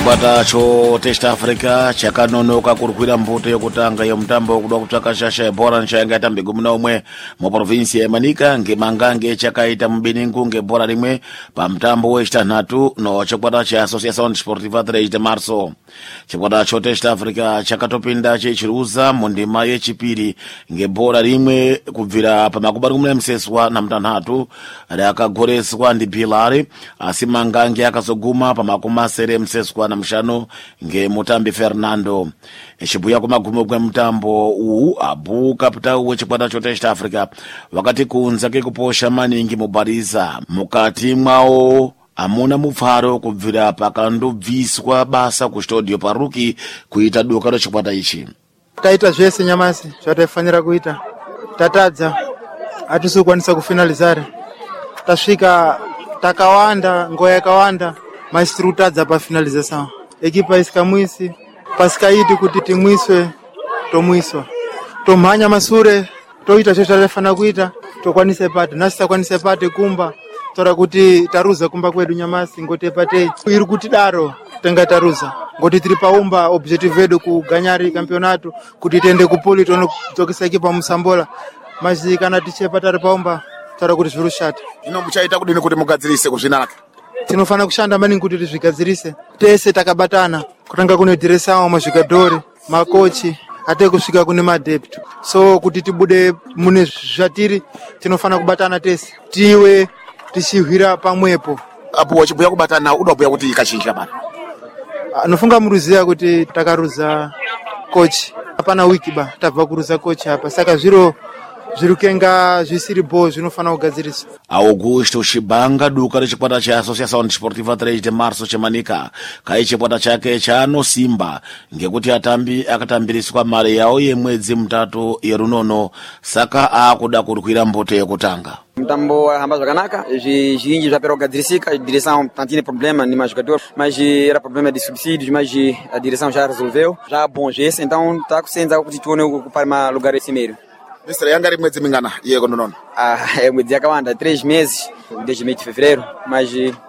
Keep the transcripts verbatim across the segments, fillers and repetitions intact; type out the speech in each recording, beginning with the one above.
chikwata cho Test Africa chakanonoka kurwira mbuto yokutanga yomutambo kuda kutsvaka shasha yebhora nchayanga yatambe gumi naumwe mu provinsi yeManika ngemangange chakaita mubiningu ngebhora rimwe pamutambo wechitanhatu no chikwata cha Associação Desportiva três de Março. Chikwata cho Test Africa chakatopinda chechiruza mundima yechipiri ngebhora rimwe kubvira pamakumi gumi nemseswa na mutanhatu rakagoreswa ndi Pilari, asi mangange akazoguma pamakumi masere mseswa na mshano nge mutambi Fernando. Echibuya kumagumi kwa mutambo uu abu kapitao wechikwata cho Test Africa wakati kunza kekuposha maningi mubariza mukati mwao amuna mupfaro kubvira pakandobviswa basa ku studio paruki kuita doka ro chikwata ichi. Taita zvese nyamasi zvatafanira kuita, tatadza hatisokwanisa kufinalizare, tasvika takawanda ngoya yakawanda maestri utadza pafinalization. Ekipa isikamwisi pasikaiti kuti timwiswe tomwiswa, tomhanya masure toita zvatafana kuita tokwanise pati, nasi takwanise pati kumba tora kuti taruza kumba kwedu nyamasi ngote patei iri kuti daro tenga taruza ngoti tiri paumba objective yedu kuganyari campeonato kuti tende kupoli tono dzokisa ekipa musambola mazi kana tichepa tari paumba tora kuti zviro shata. Ino muchaita kudini kuti mugadzirise kuzvinaka? Tinofana kushanda maningi kuti tizvigadzirise tese takabatana, kutanga kune diresawo mazvikadhori makochi ate kusvika kune madepto, so kuti tibude mune zvatiri tinofana kubatana tese tiwe tichihwira pamwepo. Apo wachibuya kubatana udabhuya kuti ikachinja bana anofunga muruziya kuti takaruza coach hapana wiki ba tabva kuruza coach hapa, saka zviro zvirukenga zvisiri bo zvinofana kugadziriswa. Augusto Shibanga duka rechikwata cha Associação Desportiva três de Março cheManika kai chikwata chake chano Simba ngekuti atambi akatambiriswa mari yawo yemwedzi mutatu yerunono, saka akuda kurwira mbote yekutanga. Mutambo hamba zvakanaka, zvizhinji zvapera kugadzirisika, direção tantine problema ni majogador, mas era problema de subsídios, mas a direção já resolveu, já bom jesse, então tá kusenza kuti tione ocupar ma lugar esse meio. Mister Yangari mwezi mingana yego nono? Ah, é mwezi yakawanda três meses desde mês de fevereiro, mas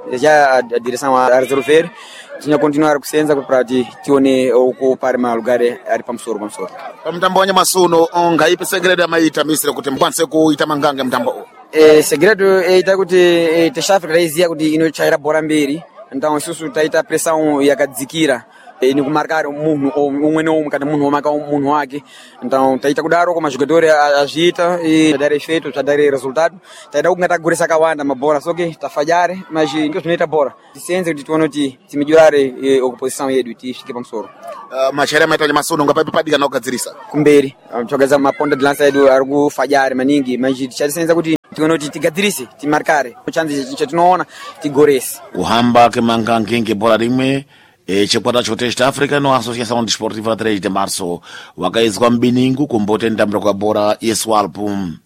já a direção a resolver tinha continuar kusenza para tione ocupar ma lugar ari pamsoro pamsoro. Pamtambo wanya masuno ngaipe segredo amaita Mister kuti mkwanse kuita mangange mtambo. Eh, segredo eita kuti Test Africa raizia kuti inochaira bora mberi, então isusu taita pressão yakadzikira e ni kumarcar munhu umwe nomwe kana munhu omaka munhu wake, então taita kudaro koma jogador agita e dar efeito, dar resultado, taida kungata gurisa kawanda mabora soke tafajare, mas ndio tunaita bora licença kuti tuone kuti timijurare oposição yedu tifike pamsoro. Machera maita masuno ngapapi padiga na kugadzirisa kumberi chogaza maponda de lança yedu argu fajare maningi, mas tichalisenza kuti tuone kuti tigadzirise timarkare chanzi chatinoona tigorese kuhamba kemangange ngebora rimwe. E chikwata cho Test Africa no Associação Desportiva três de Março wakaizwa mbiningu kumbote ndambira kwa bora yeswalpu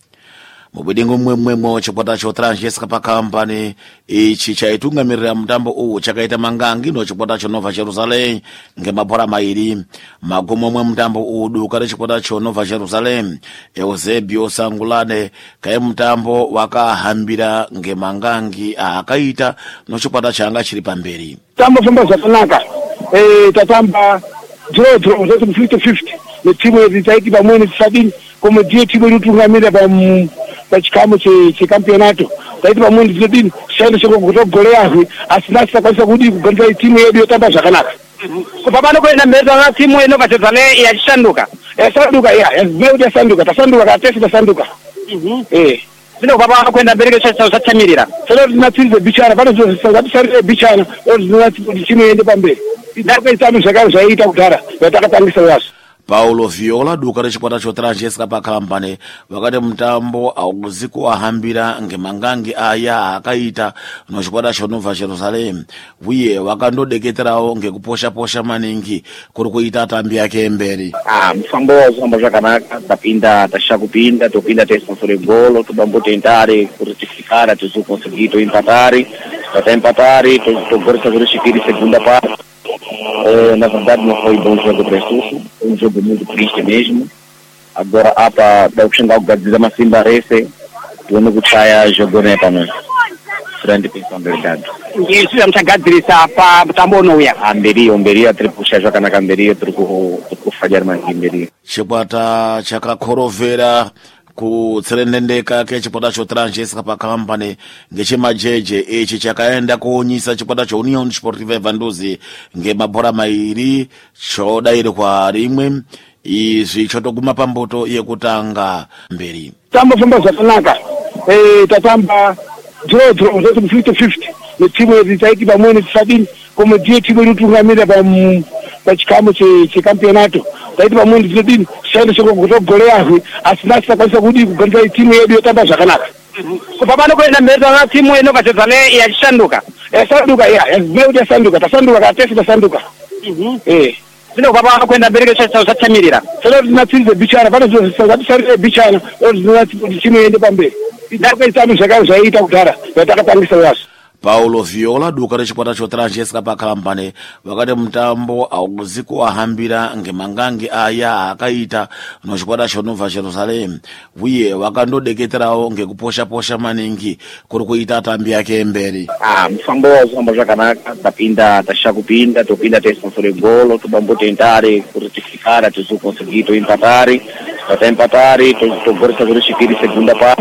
mubidingu mwemwemo chikwata cho Transjeska pa company ichi chaitungamirira mutambo uwu chakaita mangangi no chikwata cho Nova Jerusalem ngemabhora mairi magumo mwe mutambo uwu duka rechikwata cho Nova Jerusalem Eusebio Sangulane kai mutambo wakahambira ngemangangi akaita no chikwata changa chiri pamberi. Tambo famba zvakanaka, eh tatamba draw draw zoti fifty fifty netimu yezitaiti pamwe tisadini koma ndiye timu inotungamira pa pachikamu che checampeonato taiti pamwe tisadini shaito choko kutogoleyazve asina sakwanisa kudi kuganza timu yedu yotamba zvakanaka. Kupapano kwenda mbele na timu ino kachezane yachishanduka yasanduka ya yazibeu yasanduka tasanduka katesi tasanduka eh Sino kupapano kwenda mbele cha chachamirira solo tinatsinze bichana pano zosangati bichana ozvinati timu yende pamberi ndakweitamu zvakaro zvaita kugara yatakatangisa yaso. Paulo Viola duka rechikwata cho Transjeska pa company wakati mutambo auziku ahambira ngemangangi aya akaita no chikwata cho Nova Jerusalem uye wakandodeketerawo ngekuposha posha maningi kuri kuita atambi yake emberi. Ah, mfambo zombo zvakanaka tapinda tashakupinda topinda tesonsore golo tobambotentare kuritifikara tizokonsegui toempatare tataempatare togoresa kurisvikiri segunda parte. É, na verdade não foi bom jogo para isso, um jogo muito triste mesmo. Agora há para dar o xingar o Gadzira Massimba Rece, o único que sai jogou né para nós. grande pensão Delgado. Isso ya mchagadzirisa pa mutambo unouya. Amberiyo mberiyo tiri kusha zvakanaka mberiyo tiri kufadya maningi mberiyo. chikwata chakakhorovera kutserendendeka kechikwata chotransjesa pakambani ngechemajeje ichi chakaenda kuonyesa chikwata cha Union Sportiva Vanduzi ngemabhora mairi chodairirwa rimwe. Izvi chotoguma pambuto yekutanga mberi. Tambofamba zvakanaka. Eh tatamba draw draw zoti fifty fifty. Netimu yedzaiti pamwe tisadini kome ndiye timu inotungamira pa pachikamu chekampeonato. Taiti pamwe tisadini shaende sokugotogole yazve asi nasakwanisa kudi kuganza timu yedu yotamba zvakanaka. Kupapano kuenda mberi na timu inokacheza ne yachishanduka. Yasanduka ya yazimeuti yasanduka tasanduka katesi tasanduka. Mhm. Eh Sino kupapano kuenda mberi chachamirira. solo tinatsirize bichana pane zvatisarire bichana tinati timu yende pamberi. Ndakaita zvakaro zvaita kudhara yatakatangisa yaso. Paulo Viola duka rechikwata chotransjesa pakambani vakati mutambo auzi kuahambira ngemangange aya akaita nochikwata chonobva Jerusalem uye vakandodeketerawo ngekuposha-posha maningi kuri kuita atambi yake mberi. Ah, mufambo wazofamba zvakanaka tapinda tasha kupinda topinda tesonsore golo tobambotentare kuritifikara tizokonsegui toempatare tataempatare togoresa kurisvikiri segunda parte.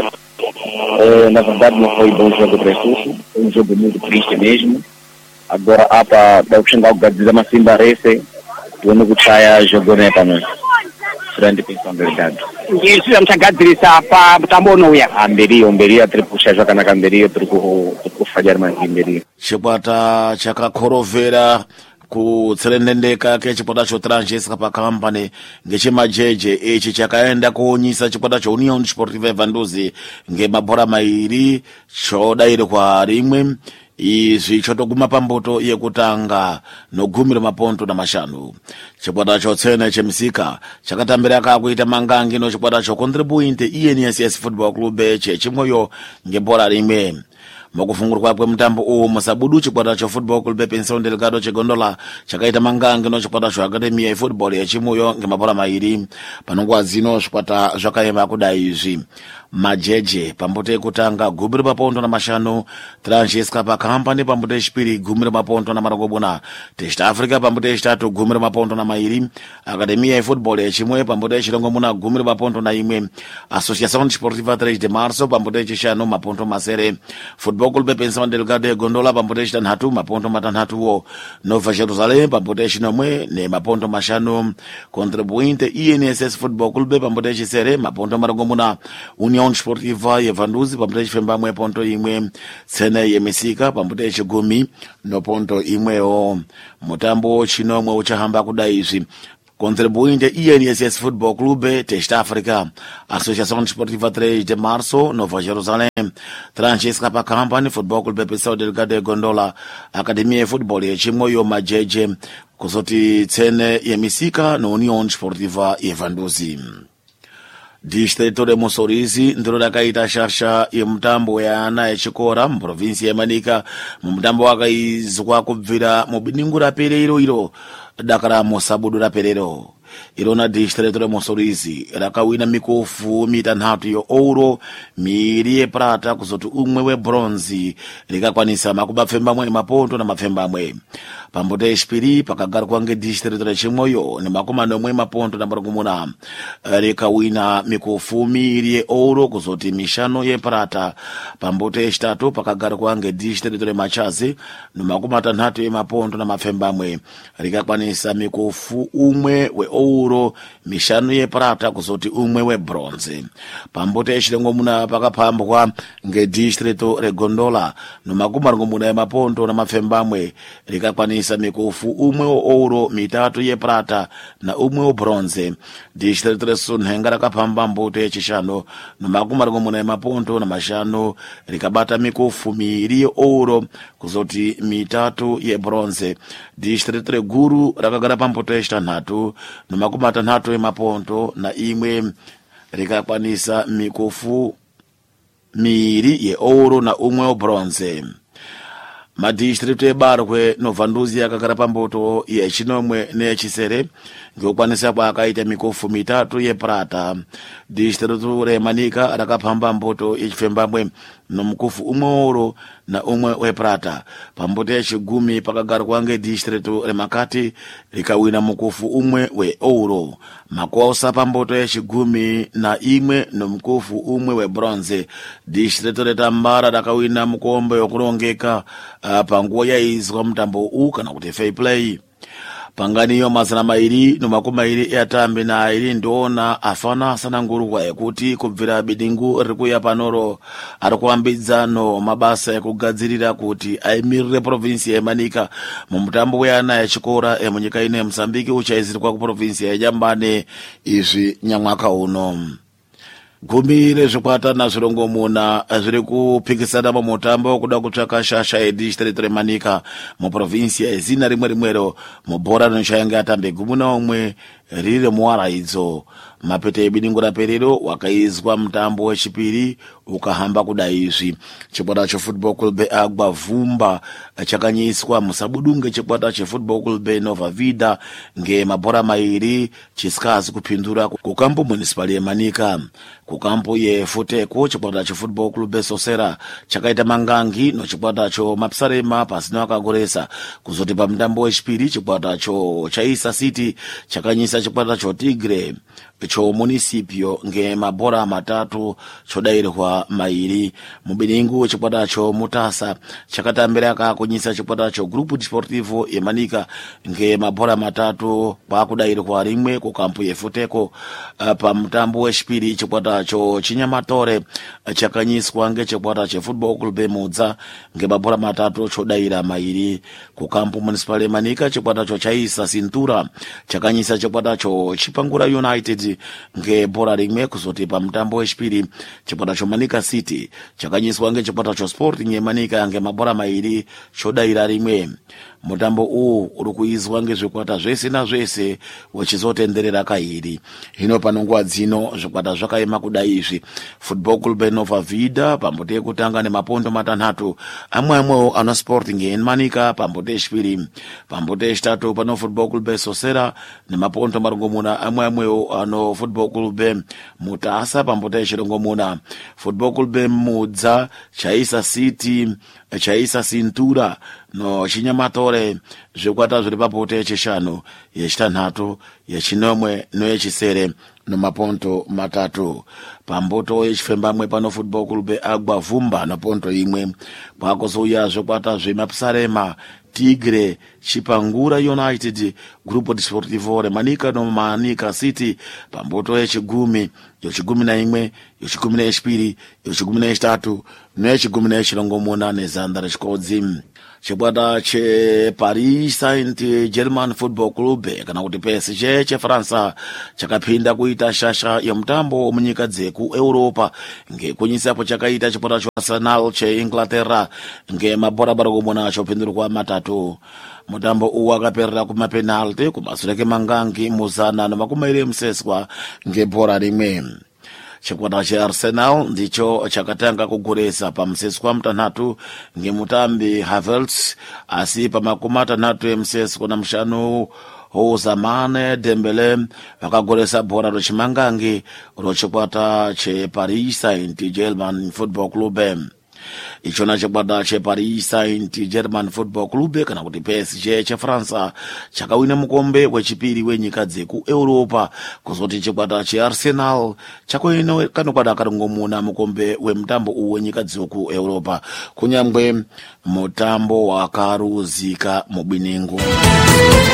É, na verdade não foi bom jogo para isso, um jogo muito triste mesmo. Agora há para dar o xingar o Gadiza Massimba Rece, o único que sai jogou né também. Grande pensão Delgado. Isso ya mchagadzirisa pa mutambo unouya. Amberiyo mberiyo tiri kusha zvakanaka mberiyo tiri kufadya maningi mberiyo. Chikwata chakakhorovera kutserendendeka kechikwata chotransjesa pakambani ngechemajeje ichi chakaenda kuonyesa chikwata cha Union Sportiva Vanduzi ngemabhora mairi chodairirwa rimwe. Izvi chotoguma pambuto yekutanga nogumira maponto na mashanu. Chikwata chotsene chemisika chakatambira kakuita mangangi no chikwata chocontribuinte I N S S Football Club chechimoyo ngebhora rimwe. Mukufungurwa kwemutambo uwu musabudu chikwata cha Football Club Pensão Delgado chegondola chakaita mangangi no chikwata cha Academia ya Football yechimoyo ngemabhora mairi. Panonguwa zino chikwata zvakaema kudai izvi. Majeje pambuto yekutanga gumi maponto na mashanu, Transjesa pakambani pambuto yechipiri gumi maponto na marongomuna, Test Africa pambuto yechitatu gumi maponto na mairi, Academia ya Football yechimwe pambuto yechirongomuna gumi maponto na imwe, Associação Desportiva três de Março pambuto yechishanu maponto masere, Football Club Pensão Delgado yegondola pambuto yechitanhatu maponto matanhatuwo, Nova Jerusalem pambuto yechinomwe ne maponto mashanu, Contribuinte I N S S Football Club pambuto yechisere maponto marongomuna, Union Sportiva ya Vanduzi pambuto yechifembamwe ponto imwe, Tsene yemisika pambuto yechigumi no ponto imwewo. Mutambo chinomwe uchahamba kudai izvi. Contribuinte I N S S Football Club, Test Africa, Associação Desportiva três de Março, Nova Jerusalém, Transjesa pakambani Football Club Pensão Delgado yegondola, Academia ya Football yechimoyo majeje, kusoti Tsene yemisika no Union Sportiva ya Vanduzi. Distrito de Mosorizi ndiro rakaita shasha yemutambo yana yechikora muprovinsi yemanika mumutambo wakaizwa kubvira mubingu raperero iro dakara mosabudu raperero irona distrito de Mosorizi rakawina mikofu mitanhatu yo ouro miri yeprata kuzoti umwe webronzi rikakwanisa makubapfembamwe maponto na mapfembamwe. Pambuto yechipiri pakagarwa ngedistrito rechimoyo nemakomanomwe maponto na marongomuna rikawina mikofu miri yeouro kuzoti mishano yeprata. Pambuto yechitatu pakagarwa ngedistrito remachazi nemakomatanhatu yemaponto na mapfembamwe rikakwanisa mikofu umwe weouro mishano yeprata kuzoti umwe webronze. Pambuto yechirongomuna pakapambwa ngedistrito regondola nemakomarongomuna yemaponto na mapfembamwe rikakwanisa mikofu umwe ouro mitatu yeprata na umwe bronze. Distrito resunhenga rakapamba mbuto yechishanu nemakomarongomuna yemaponto na mashanu rikabata mikofu miri ouro kuzoti mitatu yebronze. Distrito reguru rakagara pambuto yechitanhatu nemakomatanhatu yemaponto na imwe rikakwanisa mikofu miri yeouro na umwe bronze. Madistrito ebarwe Novanduzi yakagara pambuto yechinomwe neyechisere ngekukwanisa kwakaita mikofu mitatu yeprata. Distrito remanika rakapamba mbuto yechifembamwe no mkufu umwe oro na umwe weprata. Pambuto ya chigumi pakagarwa nge distrito remakati likawina mkufu umwe we oro. Makosa pambuto ya chigumi na imwe no mkufu umwe we bronze. Distrito retambara dakawina mkombe yokurongeka uh, panguwa ya izwa mtambo uka na kuti fair play. Panganiyo mazana mairi no makumi mairi yatambi na airi ndiona afana sana ngurukwa ekuti kubvira bidingu rikuya panoro arikuambidzano mabasa ekugadzirira kuti aimirire provinsi ya Manika mu mutambo weyana ya chikora emunyika ino ya Mozambique uchaizirwa ku provinsi ya Jambane izvi nyamwaka uno. Gumi rezvikwata na zvirongomuna zviri kupikisana pamutambo kuda kutsvaka shasha yedistrict reManika mu provinsi ya zina rimwe rimwero mubhora rinoshayanga atambe gumi na umwe riri muwaraidzo. Mapete ebidingu raperero wakaizwa mutambo wechipiri ukahamba kudai izvi. Chikwata che Football Club Agua Vumba chakanyiswa musabudunge chikwata che Football Club Nova Vida nge mabhora mairi chisikazi kupindura kukampo municipal yeManika. Kukampo ye Futeko chikwata che Football Club Sosera chakaita mangangi no chikwata cho Mapsarema pasina wakagoresa. Kuzoti pa mutambo wechipiri chikwata cho Chaisa City chakanyisa chikwata cho Tigre cho municipio nge mabhora matatu chodairwa mairi. Mubidingu chikwata cho Mutasa chakatambira kakunyisa chikwata cho Grupo Desportivo yeManika nge mabhora matatu pakudairwa rimwe ku kampu yefuteko. Uh, pa mutambo wechipiri chikwata cho Chinyamatore chakanyiswa nge chikwata che Football Club Mudza nge mabhora matatu chodaira mairi. Ku kampu municipal yeManika chikwata cho Chaisa Cintura chakanyisa chikwata cho Chipangura United nge bhora rimwe. Kuzoti pa mutambo wechipiri chikwata cho Manika City chakanyiswa nge chikwata cho Sporting yeManika nge mabhora mairi chodaira rimwe. Mutambo uwu uri kuizwa ngezvikwata zvese na zvese wechizotenderera kairi. Hino panonguwa dzino zvikwata zvakaema kudai izvi. Football Club Nova Vida pambuto yekutanga nemapondo matanhatu. Amwe amwewo ano Sporting yeManika pambuto yechipiri. Pambuto yechitatu pano Football Club Sosera nemapondo marongomuna. Amwe amwewo ano Football Club Mutasa pambuto yechirongomuna. Football Club Mudza, Chaisa City, Chaisa Cintura no Chinyamatore zvikwata zviri papoto yechishanu, yechitanhatu, yechinomwe no yechisere no maponto matatu. Pambuto yechifembamwe pano Football Club Agua Vumba no ponto imwe. Pakuzouya zvikwata zveMapsarema, Tigre, Chipangura United, Grupo Desportivo reManika no Manika City. Pambuto yechigumi, yochigumi na imwe, yochigumi na yechipiri, yochigumi na yechitatu, no yechigumi na yechirongomuna nezanda rechikodzi. Chikwata che Paris Saint-Germain Football Club kana kuti P S G che France chakapinda kuita shasha ya mutambo munyika dzeku Europa nge kunyisapo chakaita chikwata cho Arsenal che Inglaterra nge mabhora barongomuna chopindurwa matatu. Mutambo uwu akaperera kuma penalty kumasure mangangi muzana no makumi mairi museswa nge bhora rimwe. Chikwata che Arsenal ndicho chakatanga kuguresa pa museswa mutanhatu nge mutambi Havertz, asi pa makumi matanhatu emuseswa na mushanu Hozamane Dembele vakagoresa bhora rochimangangi rochikwata che Paris Saint-Germain Football Club. Ichona chikwata che Paris Saint-Germain Football Club kana kuti P S G che France chakawina mukombe wechipiri wenyika dzeku Europa. Kuzoti chikwata che Arsenal chakoino kanokwada karongomuna mukombe wemutambo uwu wenyika dzeku Europa, kunyangwe mutambo wakaruzika mubinengo.